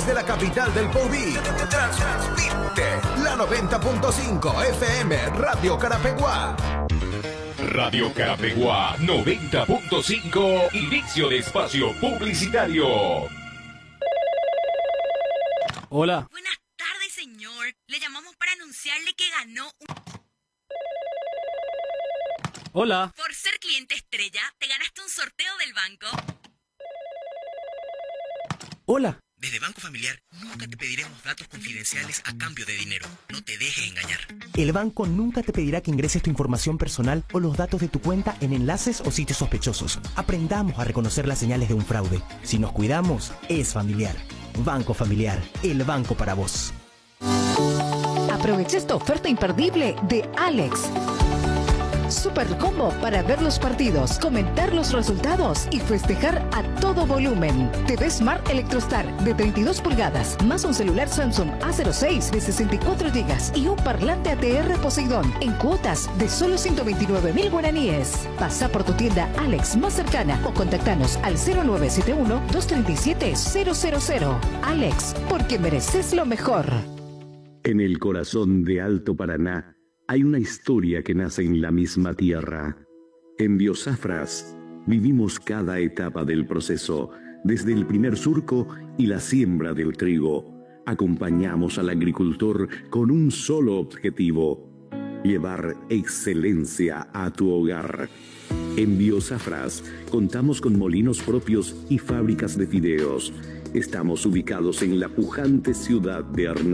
desde la capital del Pobí, transmite la 90.5 FM Radio Carapeguá. Radio Carapeguá 90.5, inicio de espacio publicitario. Hola. Buenas tardes, señor. Le llamamos para anunciarle que ganó un... Hola. Por ser cliente estrella, te ganaste un sorteo del banco. Hola. Desde Banco Familiar nunca te pediremos datos confidenciales a cambio de dinero. No te dejes engañar. El banco nunca te pedirá que ingreses tu información personal o los datos de tu cuenta en enlaces o sitios sospechosos. Aprendamos a reconocer las señales de un fraude. Si nos cuidamos, es Familiar. Banco Familiar, el banco para vos. Aprovecha esta oferta imperdible de Alex. Super combo para ver los partidos, comentar los resultados y festejar a todo volumen. TV Smart Electrostar de 32 pulgadas, más un celular Samsung A06 de 64 GB y un parlante ATR Poseidón en cuotas de solo 129.000 guaraníes. Pasa por tu tienda Alex más cercana o contactanos al 0971-237-000. Alex, porque mereces lo mejor. En el corazón de Alto Paraná hay una historia que nace en la misma tierra. En Biosafras vivimos cada etapa del proceso, desde el primer surco y la siembra del trigo. Acompañamos al agricultor con un solo objetivo: llevar excelencia a tu hogar. En Biosafras contamos con molinos propios y fábricas de fideos. Estamos ubicados en la pujante ciudad de Arnal.